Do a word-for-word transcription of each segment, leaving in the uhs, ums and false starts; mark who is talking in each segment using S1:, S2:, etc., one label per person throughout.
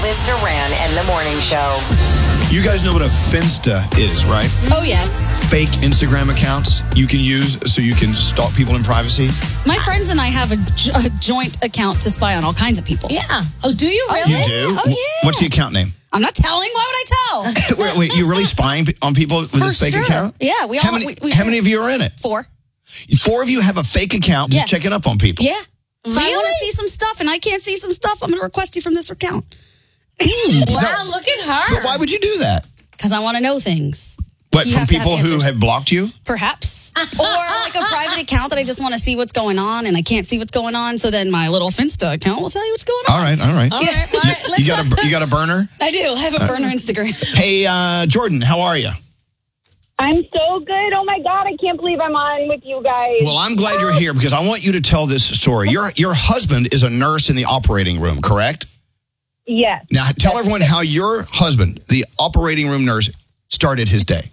S1: Elvis Duran and the Morning Show.
S2: You guys know what a Finsta is, right?
S3: Oh, yes.
S2: Fake Instagram accounts you can use so you can stalk people in privacy.
S3: My friends and I have a, jo- a joint account to spy on all kinds of people.
S4: Yeah. Oh, do you really?
S2: You do?
S3: Oh, yeah.
S2: What's the account name?
S3: I'm not telling. Why would I tell?
S2: wait, wait, you're really spying on people with
S3: For
S2: this fake
S3: sure.
S2: account?
S3: Yeah, we all.
S2: How many,
S3: we, we
S2: how
S3: share.
S2: many of you are in it?
S3: Four.
S2: Four of you have a fake account just
S3: Yeah.
S2: checking up on people.
S3: Yeah. So I
S4: Really?
S3: want to see some stuff, and I can't see some stuff. I'm going to request you from this account
S4: Wow, look at her.
S2: But why would you do that?
S3: because I want to know things.
S2: What,
S3: You
S2: from
S3: have to have
S2: people who
S3: answers.
S2: have blocked you?
S3: Perhaps. Or like a private account that I just want to see what's going on, and I can't see what's going on. So then my little Finsta account will tell you what's going on.
S2: All right, all right.
S4: All right, all right. Let's
S2: You got
S4: talk-
S2: a you got a burner?
S3: I do. I have a burner Instagram.
S2: Hey, uh, Jordan, how are you?
S5: I'm so good. Oh my God, I can't believe I'm on with you guys.
S2: Well, I'm glad you're here because I want you to tell this story. Your your husband is a nurse in the operating room, correct?
S5: Yes.
S2: Now, tell everyone how your husband, the operating room nurse, started his day.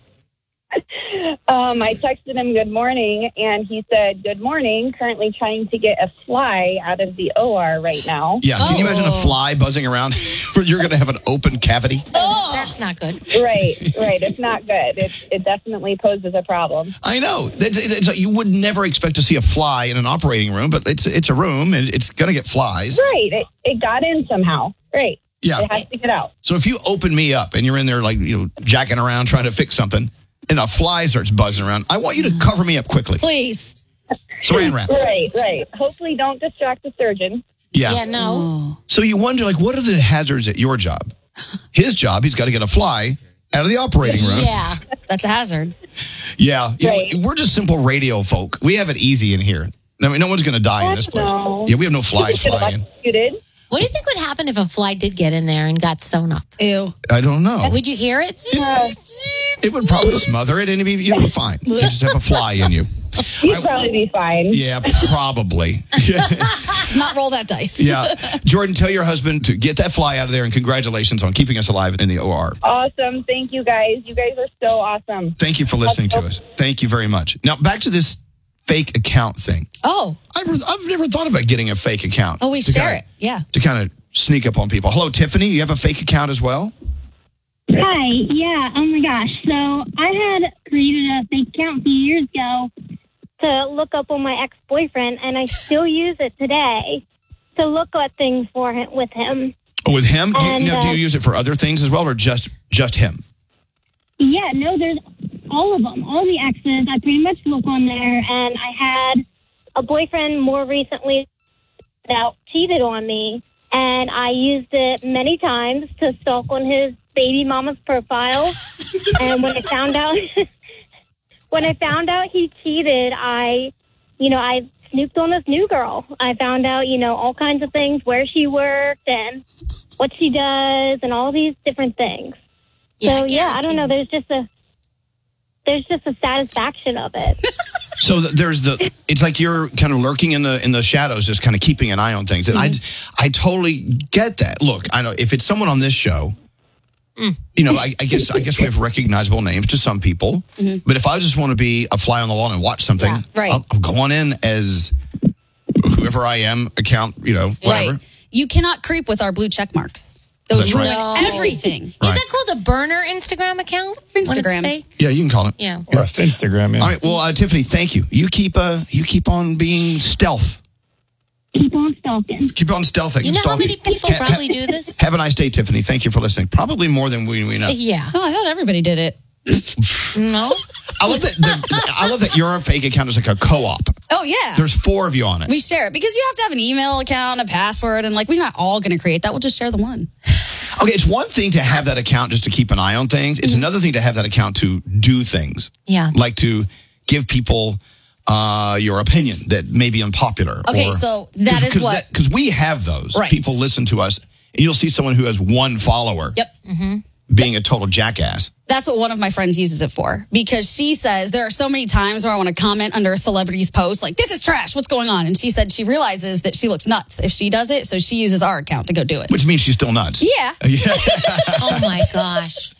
S5: Um, I texted him good morning, and he said, good morning, currently trying to get a fly out of the O R right now.
S2: Yeah, can you imagine a
S3: Oh.
S2: fly buzzing around where you're going to have an open cavity?
S3: Oh,
S4: That's not good.
S5: Right, right. It's not good. It, it definitely poses a problem.
S2: I know. It's, it's like you would never expect to see a fly in an operating room, but it's it's a room and it's going to get flies.
S5: Right. It, it got in somehow. Right.
S2: Yeah.
S5: It has to get out.
S2: So if you open me up and you're in there like, you know, jacking around trying to fix something and a fly starts buzzing around, I want you to cover me up quickly.
S3: please.
S2: Saran wrap.
S5: Right, right. Hopefully don't distract the surgeon.
S2: Yeah.
S4: Yeah, no.
S3: Oh.
S2: So you wonder, like, what are the hazards at your job? His job, he's got to get a fly out of the operating room.
S4: Yeah.
S3: That's a hazard.
S2: Yeah. You know,
S5: Right.
S2: we're just simple radio folk. We have it easy in here. I mean, no one's going to die in this place.
S5: No.
S2: Yeah, we have no flies
S5: Get
S2: flying in.
S5: electrocuted.
S4: What do you think would happen if a fly did get in there and got sewn up?
S3: Ew.
S2: I don't know.
S4: Would you hear it?
S5: Uh,
S2: It would probably smother it and it'd be, you'd be fine. You just have a fly in you.
S5: You'd probably be fine.
S2: Yeah, probably.
S3: Let's not roll that dice.
S2: Yeah. Jordan, tell your husband to get that fly out of there and congratulations on keeping us alive in the O R.
S5: Awesome. Thank you, guys. You guys are so awesome.
S2: Thank you for listening to us. Thank you very much. Now, back to this fake account thing.
S3: Oh.
S2: I've, I've never thought about getting a fake account.
S3: Oh, we
S2: to
S3: share
S2: kinda-
S3: it. Yeah.
S2: To kind of sneak up on people. Hello, Tiffany. You have a fake account as well?
S6: Hi, yeah, oh my gosh. So I had created a fake account a few years ago to look up on my ex-boyfriend, and I still use it today to look at things for him, with him.
S2: Oh, with him? Do you,
S6: And,
S2: now, do you
S6: uh,
S2: use it for other things as well or just just him?
S6: Yeah, no, there's all of them, all the exes. I pretty much look on there, and I had a boyfriend more recently that cheated on me, and I used it many times to stalk on his baby mama's profile. And when I found out, when I found out he cheated, I, you know, I snooped on this new girl. I found out, you know, all kinds of things, where she worked and what she does, and all these different things. So yeah, I don't know. There's just a there's just a satisfaction of it.
S2: So th- there's the. It's like you're kind of lurking in the in the shadows, just kind of keeping an eye on things. And
S3: Mm-hmm.
S2: I I totally get that. Look, I know if it's someone on this show,
S3: Mm.
S2: you know, I, I guess I guess we have recognizable names to some people. But if I just want to be a fly on the wall and watch something,
S3: Mm-hmm. Yeah, right.
S2: I'll, I'll go on in as whoever I am, account, you know, whatever.
S3: Right. You cannot creep with our blue check marks. Those
S2: That's right.
S3: ruin
S4: No.
S3: everything.
S4: Is that called a burner Instagram account? When it's
S3: Instagram.
S4: fake?
S2: Yeah, you can call it.
S4: Yeah.
S7: Or Instagram, yeah.
S2: All right. Well, uh, Tiffany, thank you. You keep uh, you keep on being stealth.
S6: Keep on stalking.
S2: Keep on stealthing.
S4: You
S2: and
S4: know how
S2: stalking.
S4: many people
S2: Ha-
S4: probably
S2: ha-
S4: do this?
S2: Have a nice day, Tiffany. Thank you for listening. Probably more than we, we know.
S4: Yeah.
S3: Oh, I thought everybody did it.
S4: No?
S2: I love that. The, I love that your fake account is like a co-op.
S3: Oh, yeah.
S2: There's four of you on it.
S3: We share it because you have to have an email account, a password, and like we're not all going to create that. We'll just share the one.
S2: Okay, it's one thing to have that account just to keep an eye on things. It's another thing to have that account to do things,
S4: Yeah.
S2: like to give people uh, your opinion that may be unpopular.
S3: Okay, so that is what-
S2: because we have those.
S3: Right.
S2: People listen to us, and you'll see someone who has one follower.
S3: Yep.
S2: Being a total jackass.
S3: That's what one of my friends uses it for because she says there are so many times where I want to comment under a celebrity's post like, this is trash, what's going on? And she said she realizes that she looks nuts if she does it, so she uses our account to go do it.
S2: Which means she's still nuts.
S3: Yeah.
S2: Yeah.
S4: Oh my gosh.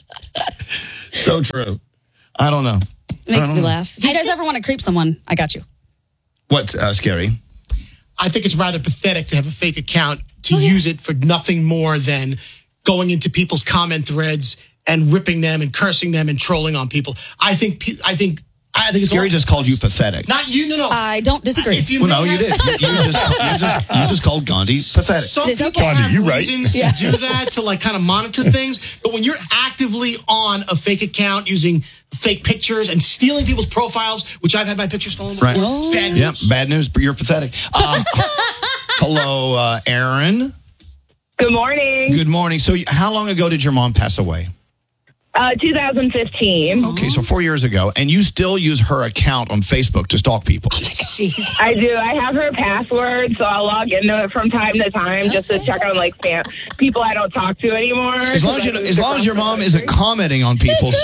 S2: So true. I don't know.
S3: It makes
S2: I
S3: me
S2: don't know.
S3: laugh. If you guys ever want to creep someone, I got you.
S2: What's uh, scary?
S8: I think it's rather pathetic to have a fake account to use it for nothing more than
S7: going into people's comment threads and ripping them and cursing them and trolling on people. I think, pe- I think, I think it's
S2: Gary
S7: all,
S2: just called you pathetic.
S7: not you, no, no.
S3: I don't disagree.
S7: If you
S2: Well, no,
S7: may
S2: you
S7: have-
S2: did. You, you just, you, just, you just called Gandhi pathetic.
S7: Some
S3: It is
S7: people
S3: okay.
S7: have
S8: you right.
S7: reasons
S3: Yeah.
S7: to do that, to like kind of monitor things. But when you're actively on a fake account using fake pictures and stealing people's profiles, which I've had my picture stolen before,
S2: Right.
S7: bad
S2: Yeah,
S7: news.
S2: bad news, but you're pathetic. Uh, hello, uh, Aaron.
S5: Good morning.
S2: Good morning. So, how long ago did your mom pass away?
S5: Uh, two thousand fifteen.
S2: Okay, so four years ago, and you still use her account on Facebook to stalk people.
S4: Jeez.
S5: I do. I have her password, so I'll log into it from time to time just to check on like spam people I don't talk to anymore.
S2: As long as, you, as long as your mom isn't commenting on people's.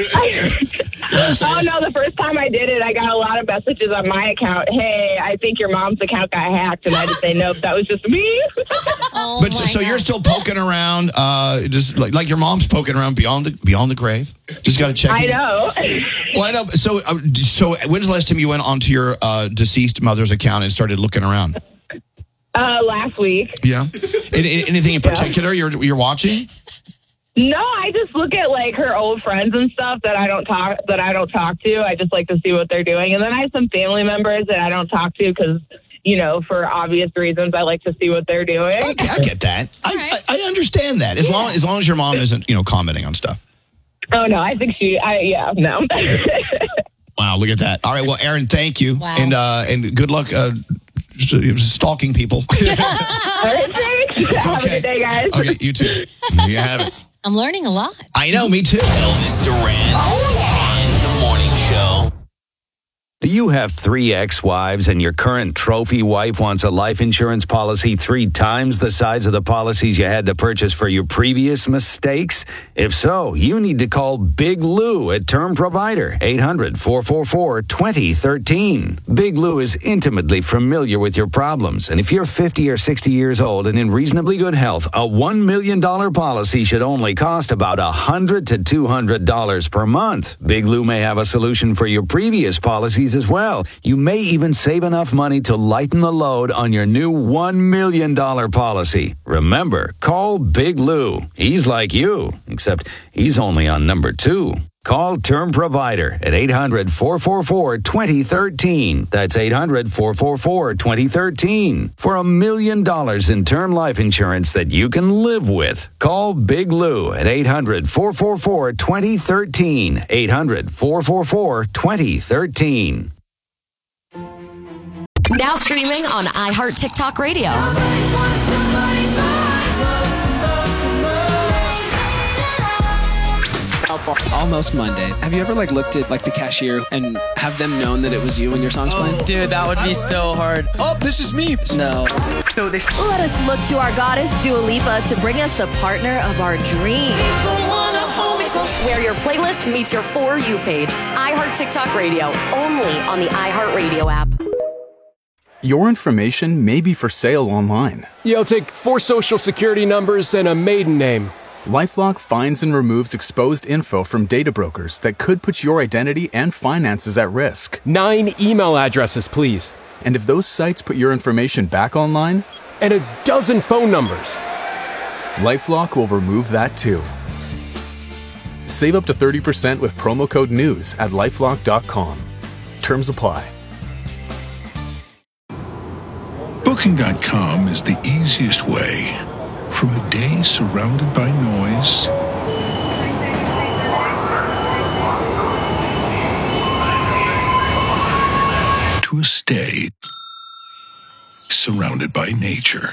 S5: Oh no! The first time I did it, I got a lot of messages on my account. Hey, I think your mom's account got hacked, and I just say nope, that was just me.
S4: Oh,
S2: But so,
S4: my
S2: so you're
S4: God.
S2: still poking around, uh, just like like your mom's poking around beyond the beyond the grave. Just got to check.
S5: I
S2: it.
S5: know.
S2: Well, I know. So, uh, so when's the last time you went onto your uh, deceased mother's account and started looking around?
S5: Uh, last week.
S2: Yeah. Any- anything in particular you're you're watching?
S5: No, I just look at like her old friends and stuff that I don't talk that I don't talk to. I just like to see what they're doing, and then I have some family members that I don't talk to because, you know, for obvious reasons, I like to see what they're doing.
S2: Okay, I get that. I,
S4: right.
S2: I, I understand that. As long as long as your mom isn't you know commenting on stuff.
S5: Oh no, I think she. I yeah no.
S2: Wow, look at that. All right, well, Aaron, thank you,
S4: Wow.
S2: and uh, and good luck uh, stalking people.
S5: All right, thanks. Have a good day, guys.
S2: Okay, you too. There you have it.
S4: I'm learning a lot.
S2: I know, me too.
S9: Elvis Duran and the Morning Show.
S10: Do you have three ex-wives and your current trophy wife wants a life insurance policy three times the size of the policies you had to purchase for your previous mistakes? If so, you need to call Big Lou at Term Provider, eight hundred, four four four, two zero one three. Big Lou is intimately familiar with your problems, and if you're fifty or sixty years old and in reasonably good health, a one million dollars policy should only cost about one hundred to two hundred dollars per month. Big Lou may have a solution for your previous policies as well. You may even save enough money to lighten the load on your new one million dollars policy. Remember, call Big Lou. He's like you, except he's only on number two. Call Term Provider at eight hundred, four four four, two zero one three. That's eight hundred, four four four, two zero one three. For a million dollars in term life insurance that you can live with. Call Big Lou at eight hundred, four four four, two zero one three. eight hundred, four four four, two zero one three.
S11: Now streaming on iHeart TikTok Radio.
S12: Almost Monday. Have you ever like looked at like the cashier and have them known that it was you when your song's playing?
S13: Dude, that would be so hard. Oh, this is me.
S12: No.
S13: No, they.
S14: Let us look to our goddess Dua Lipa to bring us the partner of our dreams.
S11: Where your playlist meets your For You page. iHeart TikTok Radio. Only on the iHeart Radio app.
S15: Your information may be for sale online.
S16: Yeah, I'll take four social security numbers and a maiden name.
S15: LifeLock finds and removes exposed info from data brokers that could put your identity and finances at risk.
S16: Nine email addresses, please.
S15: And if those sites put your information back online?
S16: And a dozen phone numbers.
S15: LifeLock will remove that too. Save up to thirty percent with promo code NEWS at lifelock dot com. Terms apply.
S17: Booking dot com is the easiest way. From a day surrounded by noise to a stay surrounded by nature.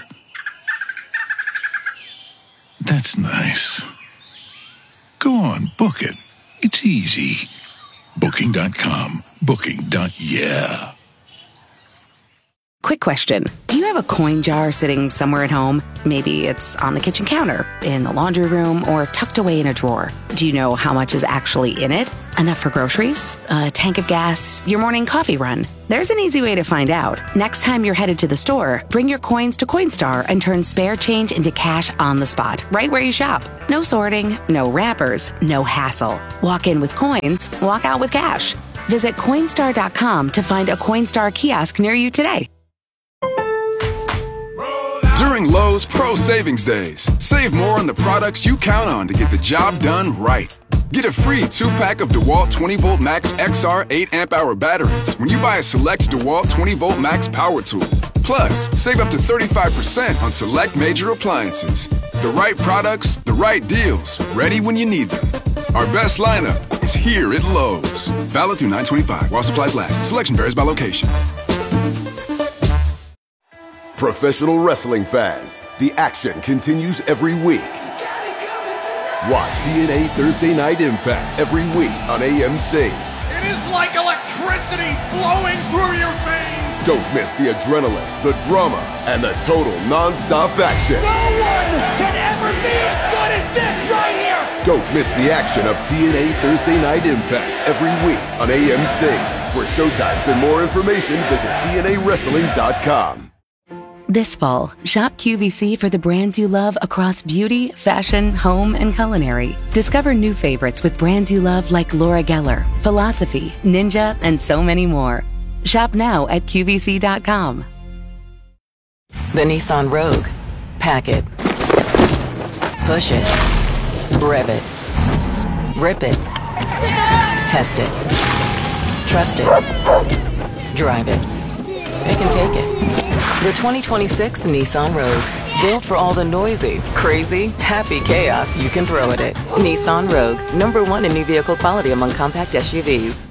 S17: That's nice. Go on, book it. It's easy. Booking dot com. Booking. Yeah.
S18: Quick question. Do you have a coin jar sitting somewhere at home? Maybe it's on the kitchen counter, in the laundry room, or tucked away in a drawer. Do you know how much is actually in it? Enough for groceries? A tank of gas? Your morning coffee run? There's an easy way to find out. Next time you're headed to the store, bring your coins to Coinstar and turn spare change into cash on the spot, right where you shop. No sorting, no wrappers, no hassle. Walk in with coins, walk out with cash. Visit Coinstar dot com to find a Coinstar kiosk near you today.
S8: During Lowe's Pro Savings Days, save more on the products you count on to get the job done right. Get a free two-pack of DeWalt twenty volt Max X R eight amp hour batteries when you buy a select DeWalt twenty volt Max power tool. Plus, save up to thirty-five percent on select major appliances. The right products, the right deals, ready when you need them. Our best lineup is here at Lowe's. Valid through nine twenty-five while supplies last. Selection varies by location.
S19: Professional wrestling fans, the action continues every week. Watch T N A Thursday Night Impact every week on A M C.
S20: It is like electricity flowing through your veins.
S19: Don't miss the adrenaline, the drama, and the total non-stop action.
S20: No one can ever be as good as this right here.
S19: Don't miss the action of T N A Thursday Night Impact every week on A M C. For showtimes and more information, visit T N A wrestling dot com.
S18: This fall, shop Q V C for the brands you love across beauty, fashion, home, and culinary. Discover new favorites with brands you love like Laura Geller, Philosophy, Ninja, and so many more. Shop now at Q V C dot com.
S1: The Nissan Rogue. Pack it. Push it. Rev it. Rip it. Test it. Trust it. Drive it. Pick and take it. The twenty twenty-six Nissan Rogue. Built for all the noisy, crazy, happy chaos you can throw at it. Nissan Rogue. Number one in new vehicle quality among compact S U Vs.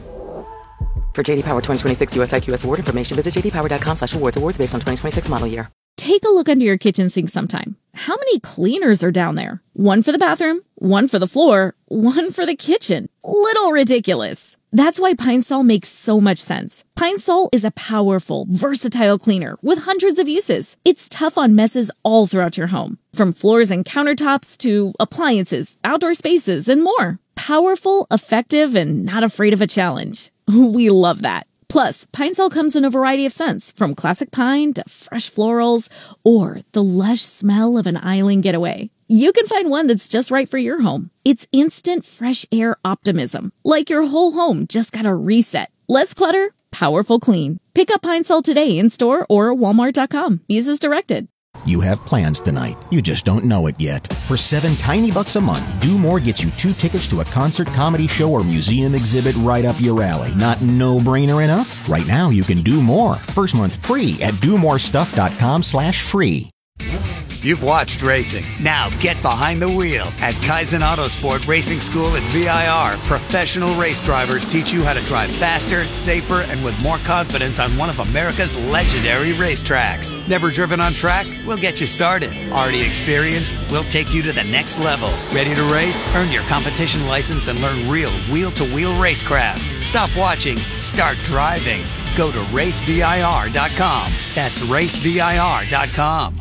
S1: For J D Power twenty twenty-six U S I Q S award information, visit j d power dot com slash awards. Awards based on twenty twenty-six model year.
S21: Take a look under your kitchen sink sometime. How many cleaners are down there? One for the bathroom, one for the floor, one for the kitchen. Little ridiculous. That's why Pine Sol makes so much sense. Pine Sol is a powerful, versatile cleaner with hundreds of uses. It's tough on messes all throughout your home, from floors and countertops to appliances, outdoor spaces, and more. Powerful, effective, and not afraid of a challenge. We love that. Plus, Pine Sol comes in a variety of scents, from classic pine to fresh florals, or the lush smell of an island getaway. You can find one that's just right for your home. It's instant fresh air optimism, like your whole home just got a reset. Less clutter, powerful clean. Pick up Pine Sol today in store or walmart dot com. Use as directed.
S22: You have plans tonight. You just don't know it yet. For seven tiny bucks a month, Do More gets you two tickets to a concert, comedy show, or museum exhibit right up your alley. Not no-brainer enough? Right now, you can do more. First month free at do more stuff dot com slash free.
S23: You've watched racing. Now get behind the wheel. At Kaizen Autosport Racing School at V I R, professional race drivers teach you how to drive faster, safer, and with more confidence on one of America's legendary racetracks. Never driven on track? We'll get you started. Already experienced? We'll take you to the next level. Ready to race? Earn your competition license and learn real wheel-to-wheel racecraft. Stop watching. Start driving. Go to race V I R dot com. That's race V I R dot com.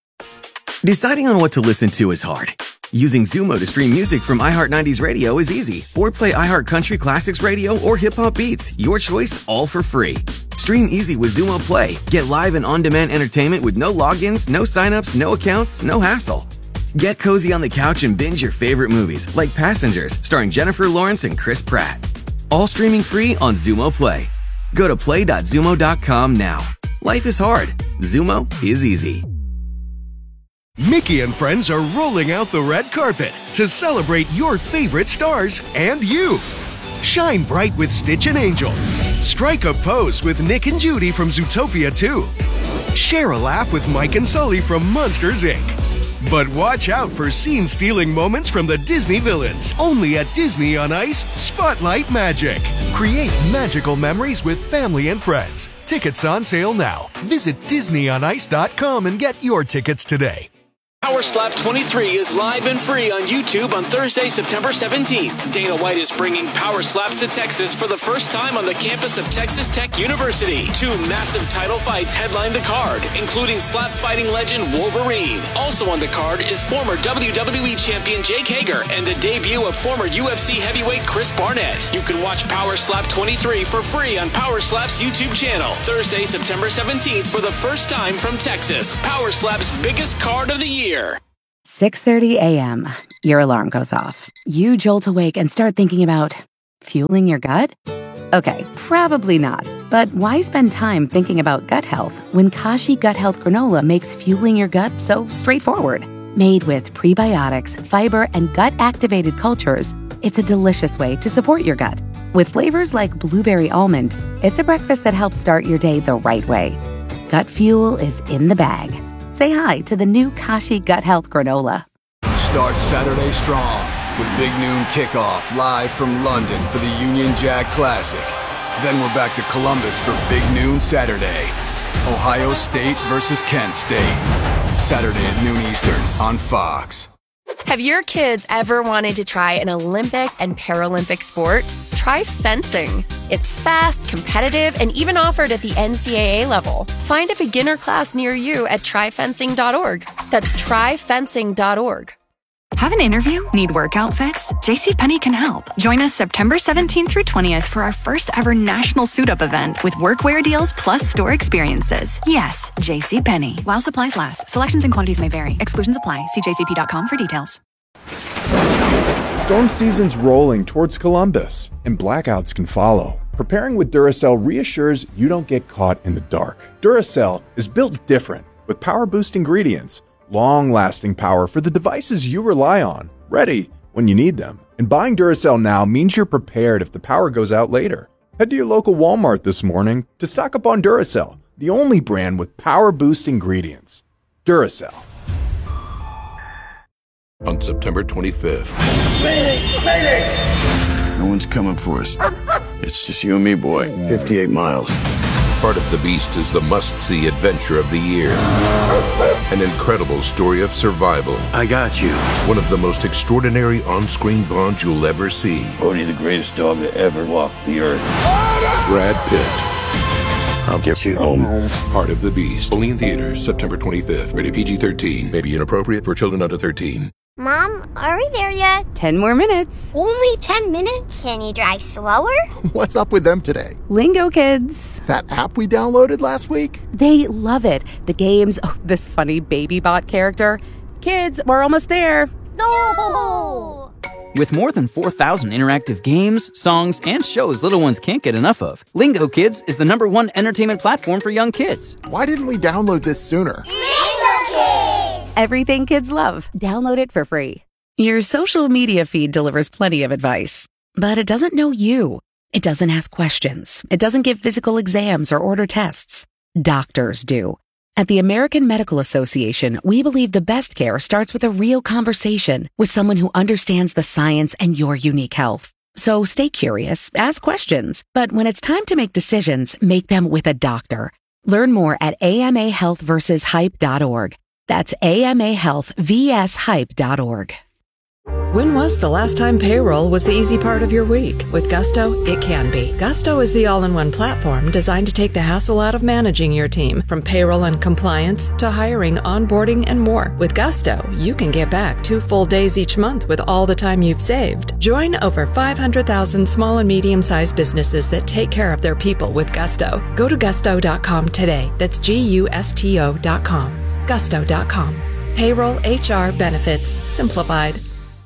S24: Deciding on what to listen to is hard. Using Zumo to stream music from iHeart nineties Radio is easy. Or play iHeart Country Classics Radio or Hip Hop Beats. Your choice, all for free. Stream easy with Zumo Play. Get live and on-demand entertainment with no logins, no signups, no accounts, no hassle. Get cozy on the couch and binge your favorite movies, like Passengers, starring Jennifer Lawrence and Chris Pratt. All streaming free on Zumo Play. Go to play dot zumo dot com now. Life is hard. Zumo is easy.
S25: Mickey and friends are rolling out the red carpet to celebrate your favorite stars and you. Shine bright with Stitch and Angel. Strike a pose with Nick and Judy from Zootopia two. Share a laugh with Mike and Sully from Monsters, Incorporated. But watch out for scene-stealing moments from the Disney villains. Only at Disney on Ice Spotlight Magic. Create magical memories with family and friends. Tickets on sale now. Visit disney on ice dot com and get your tickets today.
S26: Power Slap twenty-three is live and free on YouTube on Thursday, September seventeenth. Dana White is bringing Power Slaps to Texas for the first time on the campus of Texas Tech University. Two massive title fights headline the card, including slap fighting legend Wolverine. Also on the card is former W W E champion Jake Hager and the debut of former U F C heavyweight Chris Barnett. You can watch Power Slap twenty-three for free on Power Slap's YouTube channel. Thursday, September seventeenth for the first time from Texas. Power Slap's biggest card of the year.
S18: six thirty a.m. Your alarm goes off. You jolt awake and start thinking about fueling your gut? Okay, probably not. But why spend time thinking about gut health when Kashi Gut Health Granola makes fueling your gut so straightforward? Made with prebiotics, fiber, and gut-activated cultures, it's a delicious way to support your gut. With flavors like blueberry almond, it's a breakfast that helps start your day the right way. Gut fuel is in the bag. Say hi to the new Kashi Gut Health Granola.
S2: Start Saturday strong with Big Noon Kickoff live from London for the Union Jack Classic. Then we're back to Columbus for Big Noon Saturday. Ohio State versus Kent State. Saturday at noon Eastern on Fox.
S3: Have your kids ever wanted to try an Olympic and Paralympic sport? Try fencing. It's fast, competitive, and even offered at the N C double A level. Find a beginner class near you at try fencing dot org. That's try fencing dot org.
S4: Have an interview? Need work outfits? JCPenney can help. Join us September seventeenth through twentieth for our first ever national suit-up event with workwear deals plus store experiences. Yes, JCPenney. While supplies last. Selections and quantities may vary. Exclusions apply. See j c p dot com for details.
S5: Storm season's rolling towards Columbus, and blackouts can follow. Preparing with Duracell reassures you don't get caught in the dark. Duracell is built different with power-boost ingredients, long-lasting power for the devices you rely on, ready when you need them. And buying Duracell now means you're prepared if the power goes out later. Head to your local Walmart this morning to stock up on Duracell, the only brand with power-boost ingredients. Duracell.
S6: On September twenty-fifth.
S7: Mayday! Mayday! No one's coming for us. It's just you and me, boy. fifty-eight miles.
S6: Part of the Beast is the must-see adventure of the year. An incredible story of survival.
S7: I got you.
S6: One of the most extraordinary on-screen bonds you'll ever see.
S7: Odie, the greatest dog to ever walk the earth.
S6: Brad Pitt.
S7: I'll get you home.
S6: Part of the Beast. Only in theaters, September twenty-fifth. Rated P G thirteen. May be inappropriate for children under thirteen.
S27: Mom, are we there yet?
S18: Ten more minutes.
S27: Only ten minutes? Can you drive slower?
S28: What's up with them today?
S18: Lingo Kids.
S28: That app we downloaded last week?
S18: They love it. The games, oh, this funny baby bot character. Kids, we're almost there.
S27: No!
S29: With more than four thousand interactive games, songs, and shows little ones can't get enough of, Lingo Kids is the number one entertainment platform for young kids.
S28: Why didn't we download this sooner?
S27: Lingo Kids!
S18: Everything kids love. Download it for free. Your social media feed delivers plenty of advice, but it doesn't know you. It doesn't ask questions. It doesn't give physical exams or order tests. Doctors do. At the American Medical Association, we believe the best care starts with a real conversation with someone who understands the science and your unique health. So stay curious, ask questions, but when it's time to make decisions, make them with a doctor. Learn more at A M A health versus hype dot org. That's A M A health versus hype dot org.
S30: When was the last time payroll was the easy part of your week? With Gusto, it can be. Gusto is the all-in-one platform designed to take the hassle out of managing your team, from payroll and compliance to hiring, onboarding, and more. With Gusto, you can get back two full days each month with all the time you've saved. Join over five hundred thousand small and medium-sized businesses that take care of their people with Gusto. Go to gusto dot com today. That's G U S T O dot com. gusto dot com. Payroll, H R, benefits, simplified.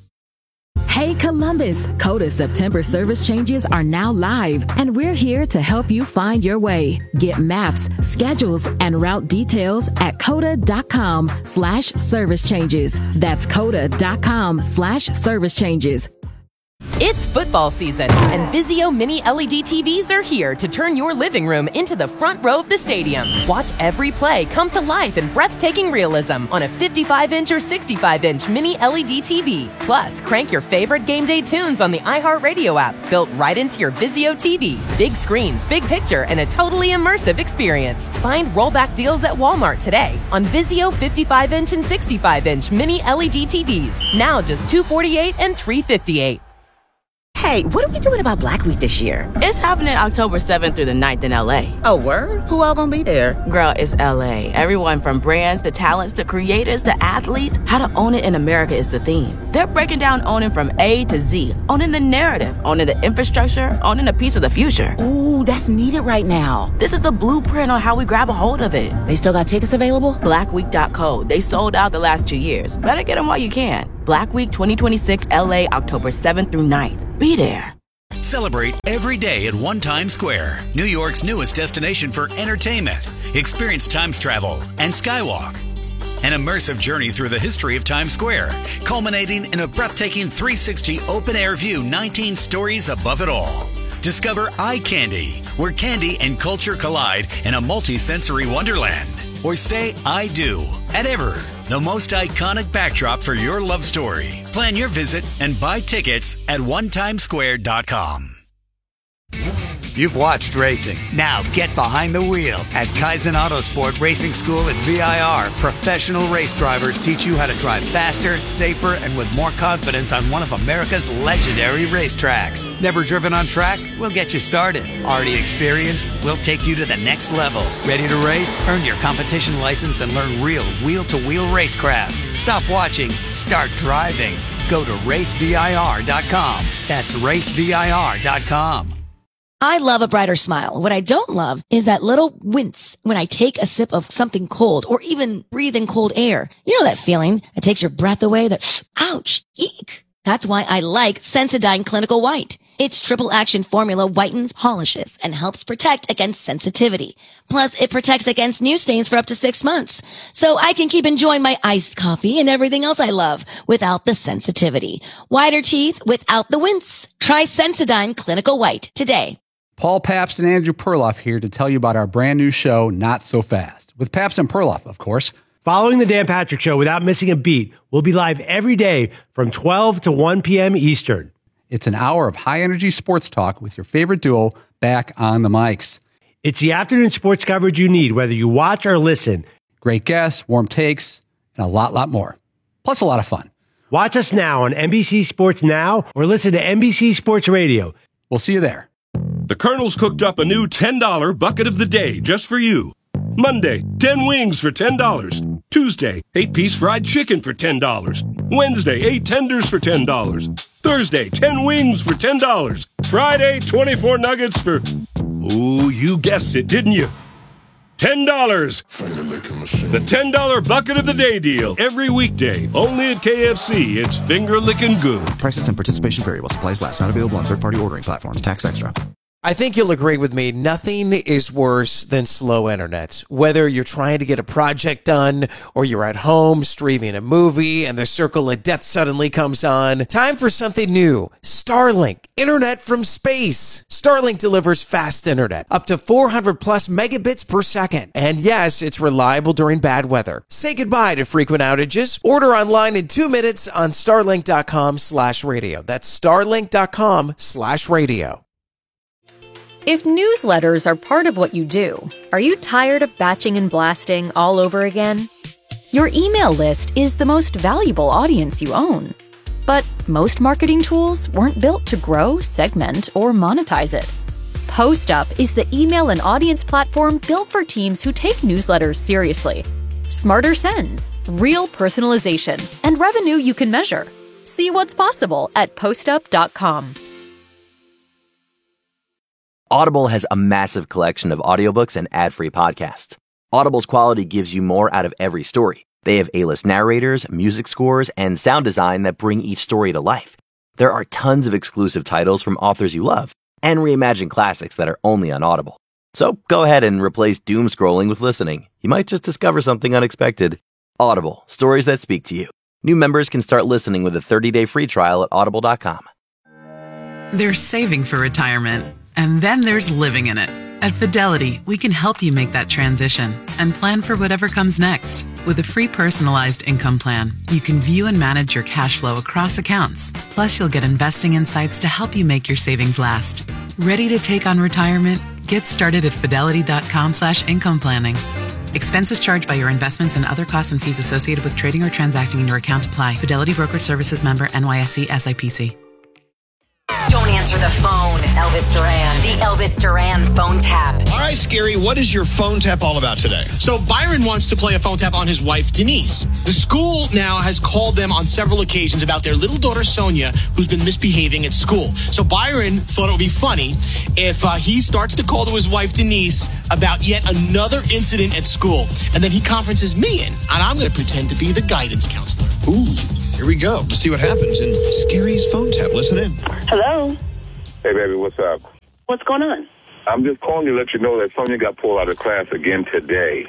S21: Hey Columbus, Coda September service changes are now live, and we're here to help you find your way. Get maps, schedules, and route details at coda dot com slash service changes. That's coda dot com slash service changes.
S31: It's football season, and Vizio Mini L E D T Vs are here to turn your living room into the front row of the stadium. Watch every play come to life in breathtaking realism on a fifty-five inch or sixty-five inch Mini L E D T V. Plus, crank your favorite game day tunes on the iHeartRadio app, built right into your Vizio T V. Big screens, big picture, and a totally immersive experience. Find rollback deals at Walmart today on Vizio fifty-five inch and sixty-five inch Mini L E D T Vs. Now just two hundred forty-eight dollars and three hundred fifty-eight dollars.
S32: Hey, what are we doing about Black Week this year?
S33: It's happening October seventh through the ninth in L A.
S32: Oh, word? Who all gonna be there?
S33: Girl, it's L A. Everyone from brands to talents to creators to athletes. How to own it in America is the theme. They're breaking down owning from A to Z. Owning the narrative, owning the infrastructure, owning a piece of the future.
S32: Ooh, that's needed right now.
S33: This is the blueprint on how we grab a hold of it.
S32: They still got tickets available?
S33: black week dot co. They sold out the last two years. Better get them while you can. Black Week twenty twenty-six L A, October seventh through ninth. Be there.
S23: Celebrate every day at One Times Square, New York's newest destination for entertainment. Experience Times travel and Skywalk. An immersive journey through the history of Times Square, culminating in a breathtaking three sixty open-air view nineteen stories above it all. Discover Eye Candy, where candy and culture collide in a multi-sensory wonderland. Or say I do at Ever, the most iconic backdrop for your love story. Plan your visit and buy tickets at one times square dot com. You've watched racing. Now get behind the wheel. At Kaizen Autosport Racing School at V I R, professional race drivers teach you how to drive faster, safer, and with more confidence on one of America's legendary racetracks. Never driven on track? We'll get you started. Already experienced? We'll take you to the next level. Ready to race? Earn your competition license and learn real wheel-to-wheel racecraft. Stop watching. Start driving. Go to race V I R dot com. That's race V I R dot com.
S1: I love a brighter smile. What I don't love is that little wince when I take a sip of something cold or even breathe in cold air. You know that feeling that takes your breath away, that, ouch, eek. That's why I like Sensodyne Clinical White. Its triple action formula whitens, polishes, and helps protect against sensitivity. Plus, it protects against new stains for up to six months. So I can keep enjoying my iced coffee and everything else I love without the sensitivity. Whiter teeth without the wince. Try Sensodyne Clinical White today.
S8: Paul Pabst and Andrew Perloff here to tell you about our brand new show, Not So Fast, with Pabst and Perloff, of course.
S9: Following the Dan Patrick Show without missing a beat, we'll be live every day from twelve to one p.m. Eastern.
S8: It's an hour of high-energy sports talk with your favorite duo back on the mics.
S9: It's the afternoon sports coverage you need, whether you watch or listen.
S8: Great guests, warm takes, and a lot, lot more. Plus a lot of fun.
S9: Watch us now on N B C Sports Now or listen to N B C Sports Radio.
S8: We'll see you there.
S10: The Colonel's cooked up a new ten dollar bucket of the day just for you. Monday, ten wings for ten dollars. Tuesday, eight-piece fried chicken for ten dollars. Wednesday, eight tenders for ten dollars. Thursday, ten wings for ten dollars. Friday, twenty-four nuggets for... Ooh, you guessed it, didn't you? ten dollars. The ten dollar bucket of the day deal. Every weekday, only at K F C. It's finger-licking good.
S11: Prices and participation vary while supplies last. Not available on third-party ordering platforms. Tax extra.
S12: I think you'll agree with me. Nothing is worse than slow internet. Whether you're trying to get a project done or you're at home streaming a movie and the circle of death suddenly comes on. Time for something new. Starlink. Internet from space. Starlink delivers fast internet. Up to four hundred plus megabits per second. And yes, it's reliable during bad weather. Say goodbye to frequent outages. Order online in two minutes on starlink.com slash radio. That's starlink.com slash radio.
S13: If newsletters are part of what you do, are you tired of batching and blasting all over again? Your email list is the most valuable audience you own. But most marketing tools weren't built to grow, segment, or monetize it. PostUp is the email and audience platform built for teams who take newsletters seriously. Smarter sends, real personalization, and revenue you can measure. See what's possible at postup dot com.
S14: Audible has a massive collection of audiobooks and ad-free podcasts. Audible's quality gives you more out of every story. They have A-list narrators, music scores, and sound design that bring each story to life. There are tons of exclusive titles from authors you love, and reimagined classics that are only on Audible. So go ahead and replace doom scrolling with listening. You might just discover something unexpected. Audible, stories that speak to you. New members can start listening with a thirty-day free trial at audible dot com.
S15: There's saving for retirement, and then there's living in it. At Fidelity, we can help you make that transition and plan for whatever comes next. With a free personalized income plan, you can view and manage your cash flow across accounts. Plus, you'll get investing insights to help you make your savings last. Ready to take on retirement? Get started at fidelity.com slash income planning. Expenses charged by your investments and other costs and fees associated with trading or transacting in your account apply. Fidelity Brokerage Services member N Y S E S I P C.
S16: Don't answer the phone. Elvis Duran. The Elvis Duran phone tap.
S17: All right, Scary, what is your phone tap all about today?
S19: So Byron wants to play a phone tap on his wife, Denise. The school now has called them on several occasions about their little daughter, Sonia, who's been misbehaving at school. So Byron thought it would be funny if uh, he starts to call to his wife, Denise, about yet another incident at school. And then he conferences me in, and I'm going to pretend to be the guidance counselor.
S17: Ooh, here we go. Let's see what happens in Scary's phone tap. Listen in.
S20: Hello.
S2: Hey, baby, what's up?
S3: What's going on?
S2: I'm just calling you to let you know that Sonia got pulled out of class again today.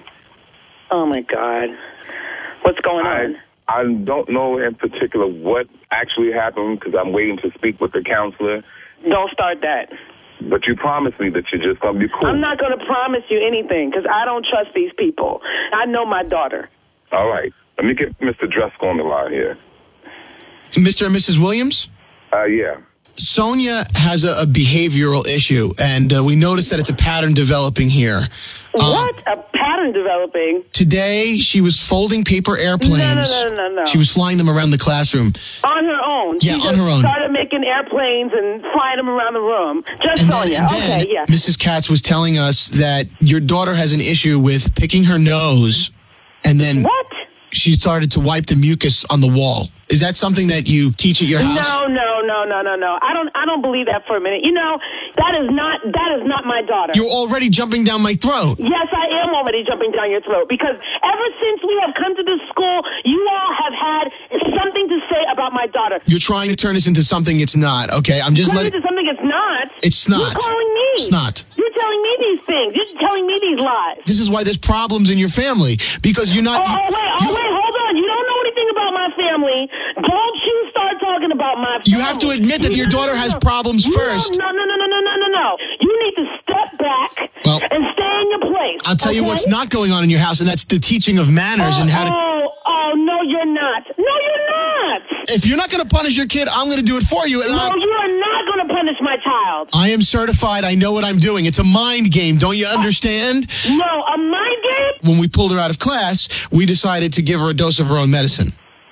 S3: Oh, my God. What's going
S2: I,
S3: on?
S2: I don't know in particular what actually happened because I'm waiting to speak with the counselor.
S3: Don't start that.
S2: But you promised me that you're just going to be cool.
S3: I'm not going to promise you anything because I don't trust these people. I know my daughter.
S2: All right. Let me get Mister Dreskel on the line here.
S19: Mister and Missus Williams?
S2: Uh, yeah.
S19: Sonia has a, a behavioral issue, and uh, we noticed that it's a pattern developing here.
S3: What? A pattern developing?
S19: Today, she was folding paper airplanes.
S3: No, no, no, no, no.
S19: She was flying them around the classroom.
S3: On her own.
S19: Yeah,
S3: she
S19: on
S3: just
S19: her own.
S3: started making airplanes and flying them around the room. Just
S19: And
S3: Sonia.
S19: then, and then
S3: Okay, yeah.
S19: Missus Katz was telling us that your daughter has an issue with picking her nose, and then
S3: what?
S19: She started to wipe the mucus on the wall. Is that something that you teach at your house?
S3: No, no, no, no, no, no. I don't I don't believe that for a minute. You know, that is not that is not my daughter.
S19: You're already jumping down my throat.
S3: Yes, I am already jumping down your throat because ever since we have come to this school, you all have had something to say about my daughter.
S19: You're trying to turn this into something it's not, okay? I'm just
S3: Turn
S19: letting...
S3: it into something it's not.
S19: It's not.
S3: You're calling me.
S19: It's not.
S3: You're telling me these things. You're telling me these lies.
S19: This is why there's problems in your family, because you're not...
S3: Oh, oh wait, oh, wait, hold on. You don't know anything about my family. Don't you start talking about my family.
S19: You have to admit that your daughter has problems
S3: You
S19: first.
S3: don't- No, no, no, no, no, no, no, no. You need to step back
S19: Well,
S3: and stay in your place.
S19: I'll tell you
S3: okay?
S19: what's not going on in your house, and that's the teaching of manners
S3: oh,
S19: and how to...
S3: Oh, oh, no, you're not. No, you're not.
S19: If you're not going to punish your kid, I'm going to do it for you. And
S3: No,
S19: I'm-
S3: you are not going to punish my child.
S19: I am certified. I know what I'm doing. It's a mind game. Don't you understand?
S3: No, a mind game?
S19: When we pulled her out of class, we decided to give her a dose of her own medicine.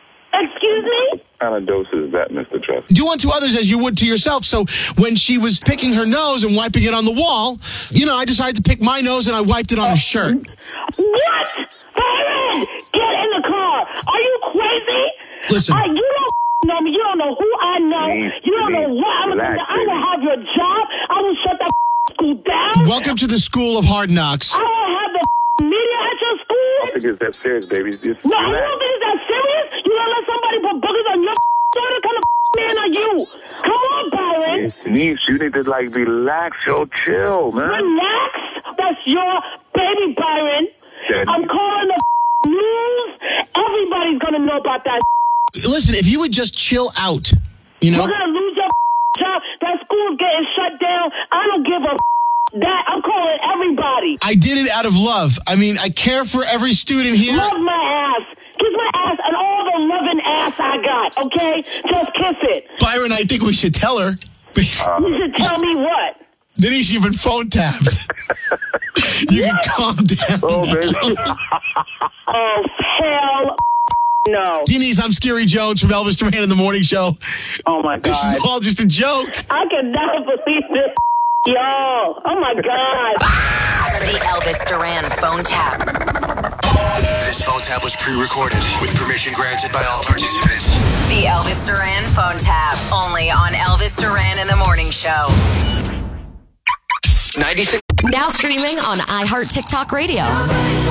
S3: Excuse me?
S2: What kind of dose is that, Mister Dreskel?
S19: Do unto others as you would to yourself. So when she was picking her nose and wiping it on the wall, you know, I decided to pick my nose and I wiped it on her shirt.
S3: What? Byron, get in the car. Are you crazy?
S19: Listen.
S3: I, you don't know me. You don't know who I know.
S2: Please,
S3: you don't know
S2: please,
S3: what I'm going to do.
S2: relax,
S3: I will
S2: baby.
S3: have your job. I will shut that school down.
S19: Welcome to the school of hard knocks.
S3: I will have the media at your school.
S2: I don't think it's that serious, baby. Just
S3: No, you
S2: relax.
S3: don't think it's that serious? You gonna let somebody put boogers on your daughter? What kind of man are you? Come on, Byron.
S2: Niece, you need to, like, relax. Yo, chill, man.
S3: Relax. That's your baby, Byron.
S2: Daddy.
S3: I'm calling the news. Everybody's gonna know about that.
S19: Listen, if you would just chill out, you know.
S3: You're gonna lose your job. That school's getting shut down. I don't give a that. I'm calling everybody.
S19: I did it out of love. I mean, I care for every student here.
S3: Love my ass. Kiss my ass and all the loving ass I got, okay? Just kiss it.
S19: Byron, I think we should tell her.
S3: You should tell me what?
S19: Denise, you've been phone tapped. You can calm down.
S2: Oh, baby.
S3: Oh, hell no.
S19: Denise, I'm Scary Jones from Elvis Duran in the Morning Show.
S3: Oh, my God.
S19: This is all just a joke.
S3: I cannot believe this. Yo, oh my God.
S16: The Elvis Duran phone tap.
S4: This phone tap was pre-recorded with permission granted by all participants.
S16: The Elvis Duran phone tap. Only on Elvis Duran in the Morning Show.
S4: ninety-six
S16: Now streaming on iHeart TikTok Radio.